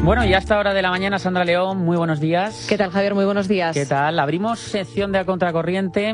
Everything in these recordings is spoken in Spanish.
Bueno, y a esta hora de la mañana, Sandra León, muy buenos días. ¿Qué tal, Javier? Muy buenos días. ¿Qué tal? Abrimos sección de A Contracorriente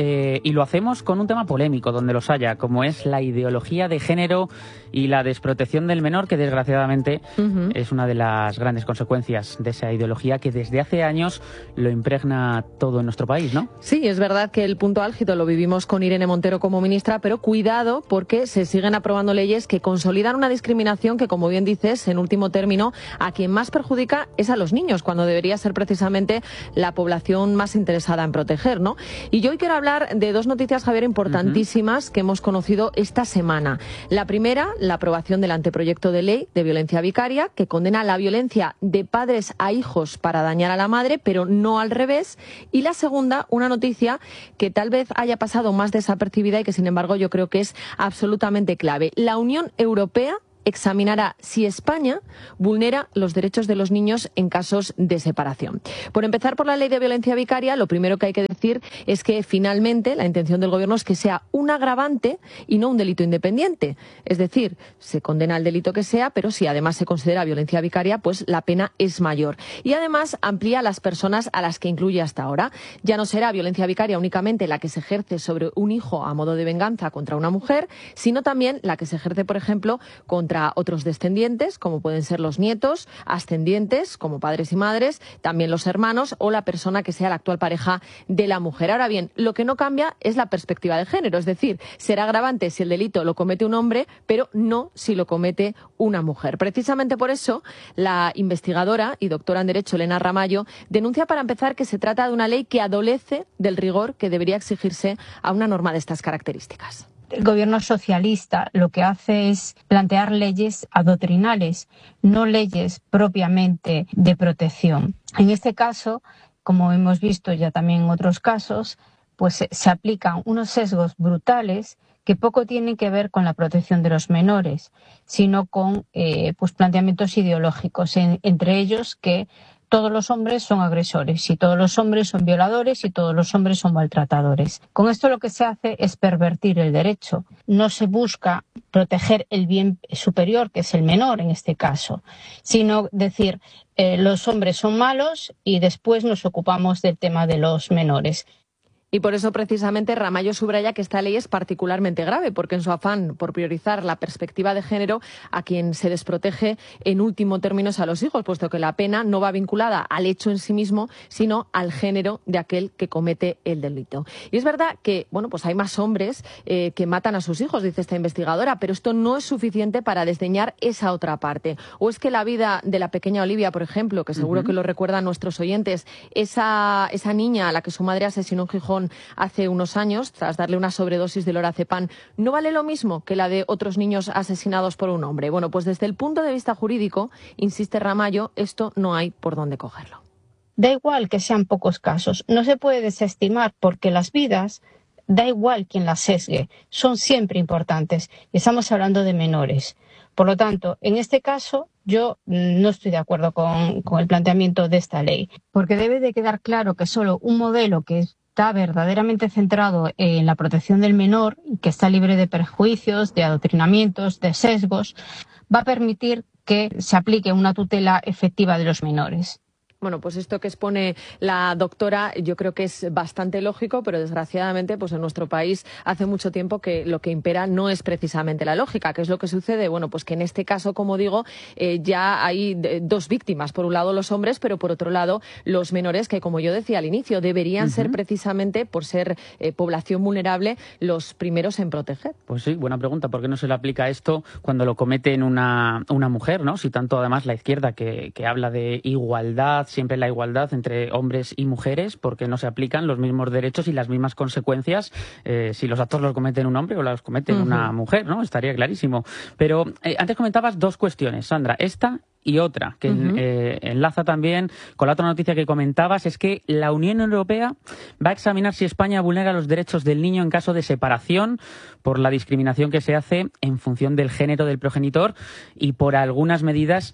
y lo hacemos con un tema polémico, donde los haya, como es la ideología de género y la desprotección del menor, que desgraciadamente es una de las grandes consecuencias de esa ideología que desde hace años lo impregna todo en nuestro país, ¿no? Sí, es verdad que el punto álgido lo vivimos con Irene Montero como ministra, pero cuidado porque se siguen aprobando leyes que consolidan una discriminación que, como bien dices, en último término, a quien más perjudica es a los niños, cuando debería ser precisamente la población más interesada en proteger, ¿no? Y yo hoy quiero hablar de dos noticias, Javier, importantísimas que hemos conocido esta semana. La primera, la aprobación del anteproyecto de ley de violencia vicaria, que condena la violencia de padres a hijos para dañar a la madre, pero no al revés. Y la segunda, una noticia que tal vez haya pasado más desapercibida y que, sin embargo, yo creo que es absolutamente clave. La Unión Europea examinará si España vulnera los derechos de los niños en casos de separación. Por empezar por la ley de violencia vicaria, lo primero que hay que decir es que finalmente la intención del Gobierno es que sea un agravante y no un delito independiente. Es decir, se condena el delito que sea, pero si además se considera violencia vicaria, pues la pena es mayor. Y además amplía las personas a las que incluye hasta ahora. Ya no será violencia vicaria únicamente la que se ejerce sobre un hijo a modo de venganza contra una mujer, sino también la que se ejerce, por ejemplo, contra otros descendientes, como pueden ser los nietos, ascendientes, como padres y madres, también los hermanos o la persona que sea la actual pareja de la mujer. Ahora bien, lo que no cambia es la perspectiva de género, es decir, será agravante si el delito lo comete un hombre, pero no si lo comete una mujer. Precisamente por eso, la investigadora y doctora en Derecho, Elena Ramallo, denuncia para empezar que se trata de una ley que adolece del rigor que debería exigirse a una norma de estas características. El gobierno socialista lo que hace es plantear leyes adoctrinales, no leyes propiamente de protección. En este caso, como hemos visto ya también en otros casos, pues se aplican unos sesgos brutales que poco tienen que ver con la protección de los menores, sino con pues planteamientos ideológicos, entre ellos que todos los hombres son agresores y todos los hombres son violadores y todos los hombres son maltratadores. Con esto lo que se hace es pervertir el derecho. No se busca proteger el bien superior, que es el menor en este caso, sino decir los hombres son malos y después nos ocupamos del tema de los menores. Y por eso, precisamente, Ramallo subraya que esta ley es particularmente grave, porque en su afán por priorizar la perspectiva de género, a quien se desprotege en último término es a los hijos, puesto que la pena no va vinculada al hecho en sí mismo, sino al género de aquel que comete el delito. Y es verdad que, bueno, pues hay más hombres que matan a sus hijos, dice esta investigadora, pero esto no es suficiente para desdeñar esa otra parte. O es que la vida de la pequeña Olivia, por ejemplo, que seguro que lo recuerdan nuestros oyentes, esa niña a la que su madre asesinó en Gijón hace unos años, tras darle una sobredosis de lorazepam, ¿no vale lo mismo que la de otros niños asesinados por un hombre? Bueno, pues desde el punto de vista jurídico, insiste Ramallo, esto no hay por dónde cogerlo. Da igual que sean pocos casos, no se puede desestimar porque las vidas, da igual quien las sesgue, son siempre importantes. Estamos hablando de menores. Por lo tanto, en este caso, yo no estoy de acuerdo con el planteamiento de esta ley, porque debe de quedar claro que solo un modelo que está verdaderamente centrado en la protección del menor, que está libre de prejuicios, de adoctrinamientos, de sesgos, va a permitir que se aplique una tutela efectiva de los menores. Bueno, pues esto que expone la doctora yo creo que es bastante lógico, pero desgraciadamente pues en nuestro país hace mucho tiempo que lo que impera no es precisamente la lógica. ¿Qué es lo que sucede? Bueno, pues que en este caso, como digo, ya hay dos víctimas. Por un lado los hombres, pero por otro lado los menores, que como yo decía al inicio, deberían ser precisamente, por ser población vulnerable, los primeros en proteger. Pues sí, buena pregunta. ¿Por qué no se le aplica esto cuando lo comete en una mujer, ¿no? Si tanto además la izquierda que habla de igualdad, siempre la igualdad entre hombres y mujeres, porque no se aplican los mismos derechos y las mismas consecuencias si los actos los cometen un hombre o los comete una mujer, ¿no? Estaría clarísimo. Pero antes comentabas dos cuestiones, Sandra, esta y otra, que enlaza también con la otra noticia que comentabas, es que la Unión Europea va a examinar si España vulnera los derechos del niño en caso de separación por la discriminación que se hace en función del género del progenitor y por algunas medidas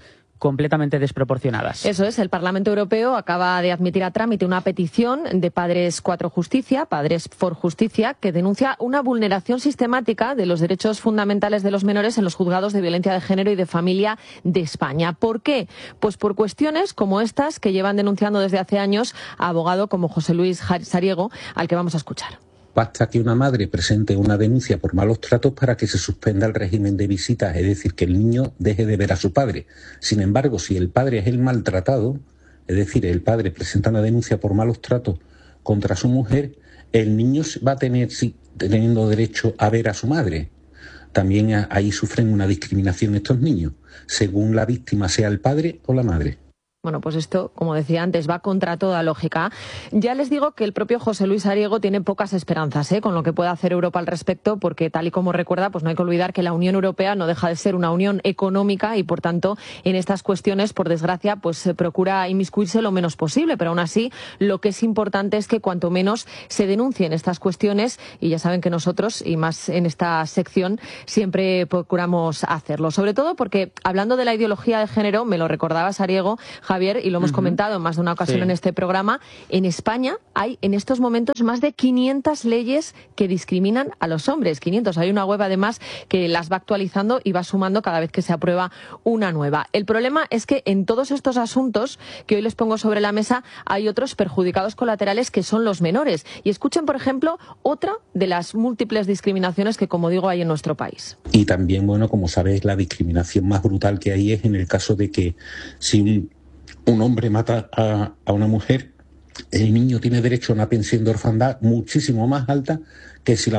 completamente desproporcionadas. Eso es, el Parlamento Europeo acaba de admitir a trámite una petición de Padres 4 Justicia, Padres for Justicia, que denuncia una vulneración sistemática de los derechos fundamentales de los menores en los juzgados de violencia de género y de familia de España. ¿Por qué? Pues por cuestiones como estas que llevan denunciando desde hace años a abogado como José Luis Sariego, al que vamos a escuchar. Basta que una madre presente una denuncia por malos tratos para que se suspenda el régimen de visitas, es decir, que el niño deje de ver a su padre. Sin embargo, si el padre es el maltratado, es decir, el padre presenta una denuncia por malos tratos contra su mujer, el niño va a tener, sí, teniendo derecho a ver a su madre. También ahí sufren una discriminación estos niños, según la víctima sea el padre o la madre. Bueno, pues esto, como decía antes, va contra toda lógica. Ya les digo que el propio José Luis Sariego tiene pocas esperanzas con lo que pueda hacer Europa al respecto, porque tal y como recuerda, pues no hay que olvidar que la Unión Europea no deja de ser una unión económica y, por tanto, en estas cuestiones, por desgracia, pues se procura inmiscuirse lo menos posible. Pero aún así, lo que es importante es que cuanto menos se denuncien estas cuestiones, y ya saben que nosotros, y más en esta sección, siempre procuramos hacerlo. Sobre todo porque, hablando de la ideología de género, me lo recordaba Sariego, Javier, y lo hemos comentado en más de una ocasión en este programa, en España hay en estos momentos más de 500 leyes que discriminan a los hombres. 500. Hay una web además que las va actualizando y va sumando cada vez que se aprueba una nueva. El problema es que en todos estos asuntos que hoy les pongo sobre la mesa hay otros perjudicados colaterales que son los menores. Y escuchen, por ejemplo, otra de las múltiples discriminaciones que, como digo, hay en nuestro país. Y también, bueno, como sabéis, la discriminación más brutal que hay es en el caso de que si un hombre mata a una mujer, el niño tiene derecho a una pensión de orfandad muchísimo más alta que si la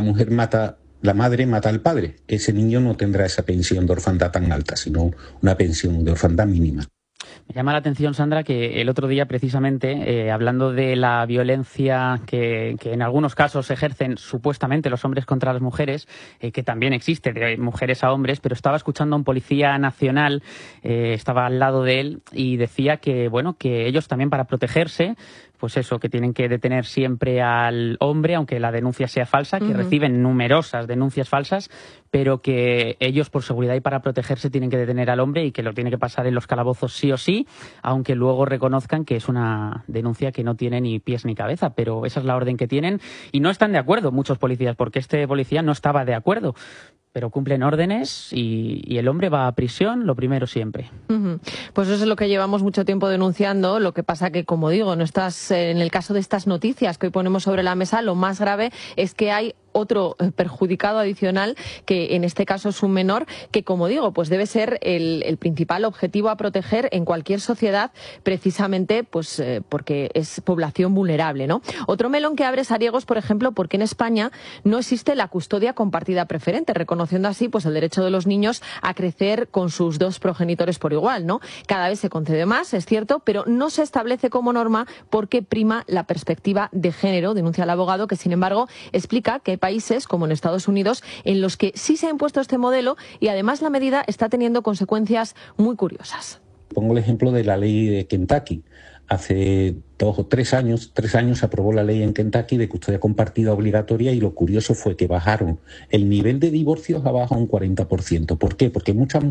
madre mata al padre. Ese niño no tendrá esa pensión de orfandad tan alta, sino una pensión de orfandad mínima. Me llama la atención, Sandra, que el otro día, precisamente, hablando de la violencia que en algunos casos ejercen supuestamente los hombres contra las mujeres, que también existe de mujeres a hombres, pero estaba escuchando a un policía nacional, estaba al lado de él, y decía que, bueno, que ellos también, para protegerse, pues eso, que tienen que detener siempre al hombre, aunque la denuncia sea falsa, que reciben numerosas denuncias falsas, pero que ellos, por seguridad y para protegerse, tienen que detener al hombre y que lo tiene que pasar en los calabozos sí o sí, aunque luego reconozcan que es una denuncia que no tiene ni pies ni cabeza, pero esa es la orden que tienen y no están de acuerdo muchos policías, porque este policía no estaba de acuerdo. Pero cumplen órdenes y el hombre va a prisión, lo primero siempre. Pues eso es lo que llevamos mucho tiempo denunciando. Lo que pasa que, como digo, no estás en el caso de estas noticias que hoy ponemos sobre la mesa, lo más grave es que hay otro perjudicado adicional, que en este caso es un menor, que, como digo, pues debe ser el principal objetivo a proteger en cualquier sociedad, precisamente pues porque es población vulnerable, ¿no? Otro melón que abre Sariego es, por ejemplo, porque en España no existe la custodia compartida preferente, reconociendo así pues el derecho de los niños a crecer con sus dos progenitores por igual, ¿no? Cada vez se concede más, es cierto, pero no se establece como norma porque prima la perspectiva de género, denuncia el abogado, que sin embargo explica que hay países, como en Estados Unidos, en los que sí se ha impuesto este modelo y además la medida está teniendo consecuencias muy curiosas. Pongo el ejemplo de la ley de Kentucky. Hace 2 o 3 años se aprobó la ley en Kentucky de custodia compartida obligatoria y lo curioso fue que bajaron el nivel de divorcios abajo a un 40%. ¿Por qué? Porque muchas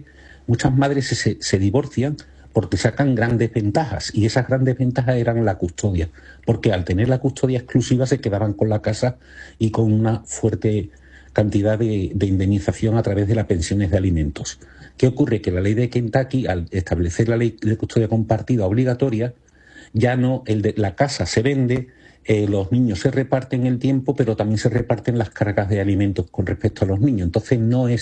madres se divorcian porque sacan grandes ventajas y esas grandes ventajas eran la custodia, porque al tener la custodia exclusiva se quedaban con la casa y con una fuerte cantidad de indemnización a través de las pensiones de alimentos. ¿Qué ocurre? Que la ley de Kentucky, al establecer la ley de custodia compartida obligatoria, ya no, la casa se vende, los niños se reparten el tiempo, pero también se reparten las cargas de alimentos con respecto a los niños. Entonces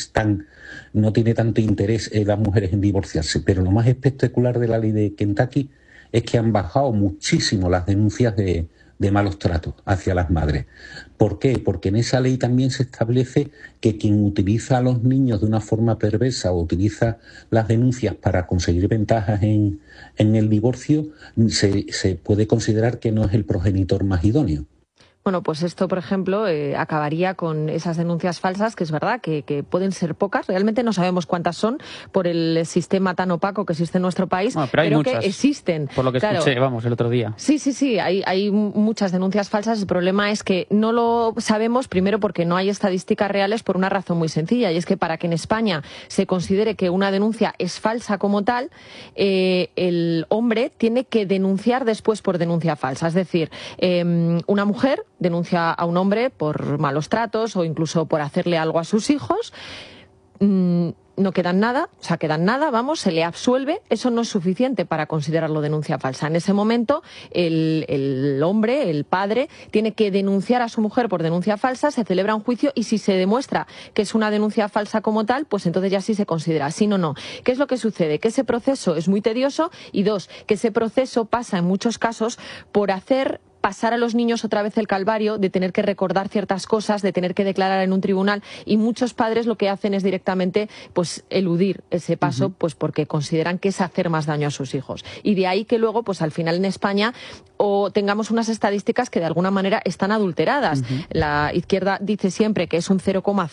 no tiene tanto interés las mujeres en divorciarse. Pero lo más espectacular de la ley de Kentucky es que han bajado muchísimo las denuncias de malos tratos hacia las madres. ¿Por qué? Porque en esa ley también se establece que quien utiliza a los niños de una forma perversa o utiliza las denuncias para conseguir ventajas en el divorcio, se puede considerar que no es el progenitor más idóneo. Bueno, pues esto, por ejemplo, acabaría con esas denuncias falsas, que es verdad que pueden ser pocas. Realmente no sabemos cuántas son por el sistema tan opaco que existe en nuestro país, bueno, pero hay muchas, que existen. Por lo que escuché, el otro día. Sí, hay muchas denuncias falsas. El problema es que no lo sabemos, primero porque no hay estadísticas reales por una razón muy sencilla, y es que para que en España se considere que una denuncia es falsa como tal, el hombre tiene que denunciar después por denuncia falsa. Es decir, una mujer denuncia a un hombre por malos tratos o incluso por hacerle algo a sus hijos. No quedan nada, se le absuelve. Eso no es suficiente para considerarlo denuncia falsa. En ese momento, el hombre, el padre, tiene que denunciar a su mujer por denuncia falsa, se celebra un juicio y si se demuestra que es una denuncia falsa como tal, pues entonces ya sí se considera. Si no. ¿Qué es lo que sucede? Que ese proceso es muy tedioso y dos, que ese proceso pasa en muchos casos por hacer pasar a los niños otra vez el calvario de tener que recordar ciertas cosas, de tener que declarar en un tribunal, y muchos padres lo que hacen es directamente pues eludir ese paso, pues porque consideran que es hacer más daño a sus hijos. Y de ahí que luego, pues al final en España o tengamos unas estadísticas que de alguna manera están adulteradas. La izquierda dice siempre que es un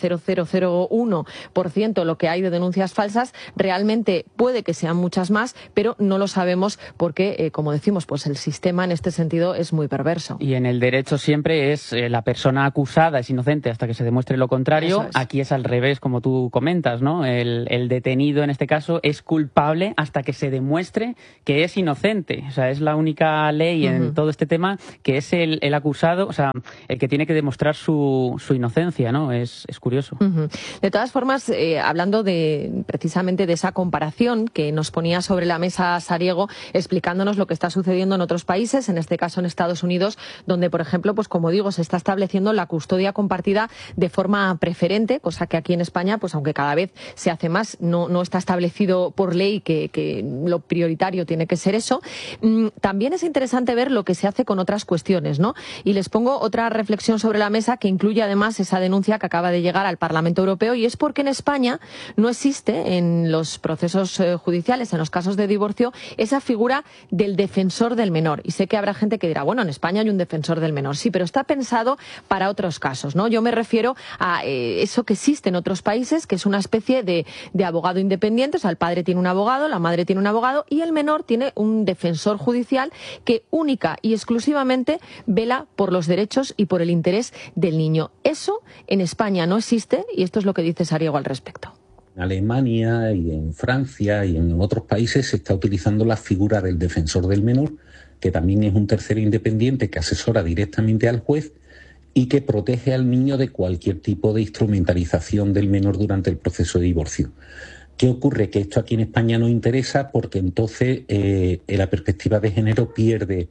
0,0001% lo que hay de denuncias falsas. Realmente puede que sean muchas más, pero no lo sabemos porque, como decimos, pues el sistema en este sentido es muy perverso. Y en el derecho siempre es la persona acusada es inocente hasta que se demuestre lo contrario. Aquí es al revés, como tú comentas, ¿no? El detenido en este caso es culpable hasta que se demuestre que es inocente. O sea, es la única ley en todo este tema que es el acusado, o sea, el que tiene que demostrar su inocencia, ¿no? Es curioso. De todas formas, hablando precisamente de esa comparación que nos ponía sobre la mesa Sariego, explicándonos lo que está sucediendo en otros países, en este caso en Estados Unidos, donde, por ejemplo, pues como digo, se está estableciendo la custodia compartida de forma preferente, cosa que aquí en España, pues aunque cada vez se hace más, no está establecido por ley que lo prioritario tiene que ser eso. También es interesante ver lo que se hace con otras cuestiones, ¿no? Y les pongo otra reflexión sobre la mesa que incluye además esa denuncia que acaba de llegar al Parlamento Europeo, y es porque en España no existe en los procesos judiciales, en los casos de divorcio, esa figura del defensor del menor. Y sé que habrá gente que dirá, bueno, en España hay un defensor del menor. Sí, pero está pensado para otros casos, ¿no? Yo me refiero a eso que existe en otros países, que es una especie de abogado independiente. O sea, el padre tiene un abogado, la madre tiene un abogado y el menor tiene un defensor judicial que única y exclusivamente vela por los derechos y por el interés del niño. Eso en España no existe y esto es lo que dice Sariego al respecto. En Alemania y en Francia y en otros países se está utilizando la figura del defensor del menor, que también es un tercero independiente que asesora directamente al juez y que protege al niño de cualquier tipo de instrumentalización del menor durante el proceso de divorcio. ¿Qué ocurre? Que esto aquí en España no interesa porque entonces la perspectiva de género pierde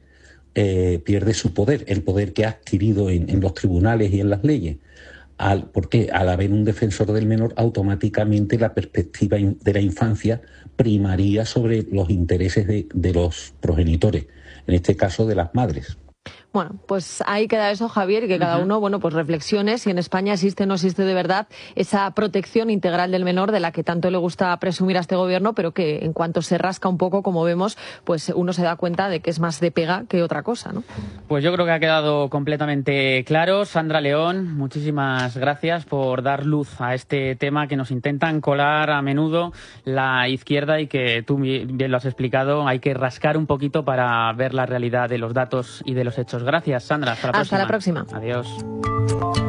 su poder, el poder que ha adquirido en los tribunales y en las leyes. Porque al haber un defensor del menor, automáticamente la perspectiva de la infancia primaría sobre los intereses de los progenitores, en este caso de las madres. Bueno, pues ahí queda eso, Javier, y que cada uno, bueno, pues reflexione si en España existe o no existe de verdad esa protección integral del menor de la que tanto le gusta presumir a este gobierno, pero que en cuanto se rasca un poco, como vemos, pues uno se da cuenta de que es más de pega que otra cosa, ¿no? Pues yo creo que ha quedado completamente claro. Sandra León, muchísimas gracias por dar luz a este tema que nos intentan colar a menudo la izquierda y que tú bien lo has explicado, hay que rascar un poquito para ver la realidad de los datos y de los hechos. Gracias, Sandra. Hasta la próxima. Hasta la próxima. Adiós.